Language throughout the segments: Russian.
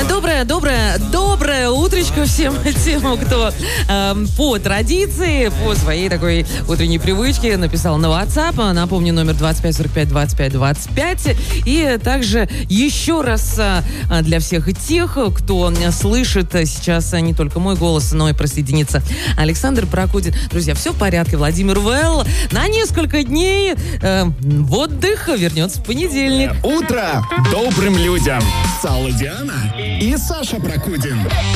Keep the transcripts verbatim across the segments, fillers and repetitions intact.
Доброе, доброе, доброе утречко всем тем, кто э, по традиции, по своей такой утренней привычке написал на WhatsApp. Напомню, номер двадцать пять сорок пять двадцать пять двадцать пять. И также еще раз э, для всех тех, кто слышит сейчас не только мой голос, но и присоединится Александр Прокудин. Друзья, все в порядке. Владимир Вэлл на несколько дней э, в отдых вернется в понедельник. Утро добрым людям. Сала Диана и Саша Прокудин.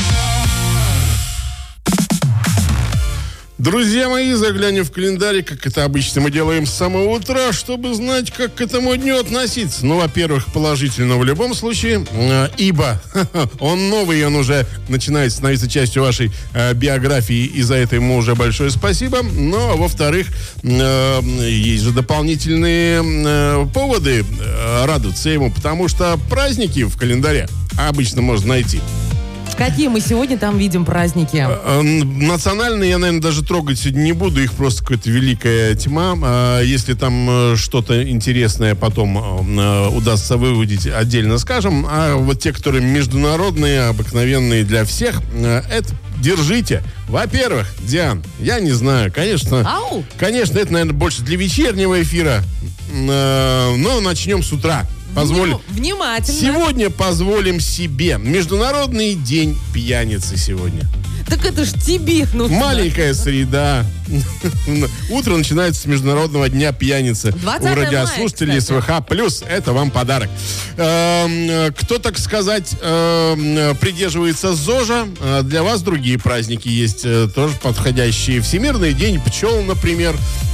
Друзья мои, заглянем в календарь, как это обычно мы делаем с самого утра, чтобы знать, как к этому дню относиться. Ну, во-первых, положительно в любом случае, э, ибо он новый, он уже начинает становиться частью вашей э, биографии, и за это ему уже большое спасибо. Но, во-вторых, э, есть же дополнительные э, поводы э, радоваться ему, потому что праздники в календаре обычно можно найти. Какие мы сегодня там видим праздники? Национальные я, наверное, даже трогать сегодня не буду. Их просто какая-то великая тьма. Если там что-то интересное потом удастся выводить, отдельно скажем. А вот те, которые международные, обыкновенные для всех, это держите. Во-первых, Диан, я не знаю, конечно, Ау. конечно, это, наверное, больше для вечернего эфира. Но начнем с утра. Позволим. Внимательно. Сегодня позволим себе. Международный день пьяницы сегодня. Так это ж тебе нужно. Маленькая среда. Утро начинается с Международного дня пьяницы. У радиослушателей СВХ плюс. Это вам подарок. Кто, так сказать, придерживается ЗОЖа, для вас другие праздники есть тоже подходящие. Всемирный день пчел, например.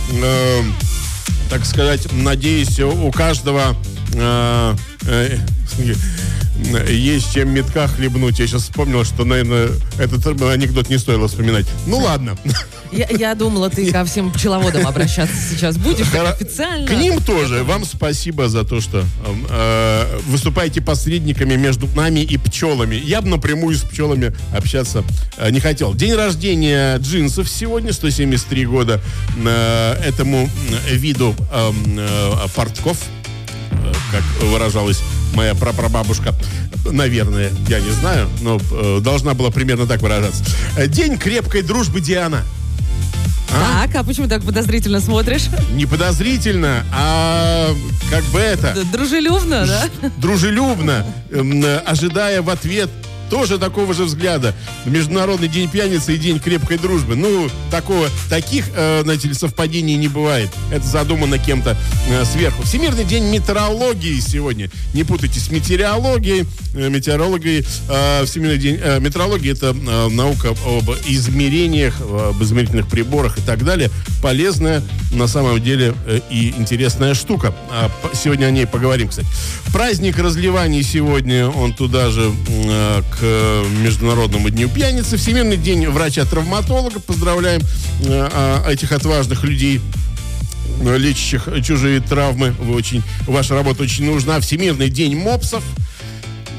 Так сказать, надеюсь, у каждого э, э, есть чем метка хлебнуть. Я сейчас вспомнил, что, наверное, этот анекдот не стоило вспоминать. Ну, ладно. Я, я думала, ты ко всем пчеловодам обращаться сейчас будешь, так официально. К ним тоже. Вам спасибо за то, что э, выступаете посредниками между нами и пчелами. Я бы напрямую с пчелами общаться э, не хотел. День рождения джинсов сегодня, сто семьдесят три года э, этому виду э, э, портков, э, как выражалась моя прапрабабушка. Наверное, я не знаю, но э, должна была примерно так выражаться. День крепкой дружбы, Диана. А? Так, а почему так подозрительно смотришь? Не подозрительно, а как бы это... Дружелюбно, да? Дружелюбно, э, ожидая в ответ тоже такого же взгляда. Международный день пьяницы и день крепкой дружбы. Ну, такого, таких, э, знаете ли, совпадений не бывает. Это задумано кем-то э, сверху. Всемирный день метеорологии сегодня. Не путайте с метеорологией. Э, метеорологией. Э, Всемирный день э, метеорологии — это э, наука об измерениях, об измерительных приборах и так далее. Полезная, на самом деле, э, и интересная штука. А, сегодня о ней поговорим, кстати. Праздник разливаний сегодня, он туда же э, к Международному дню пьяницы. Всемирный день врача-травматолога. Поздравляем э, этих отважных людей, лечащих чужие травмы. Вы очень, ваша работа очень нужна. Всемирный день мопсов.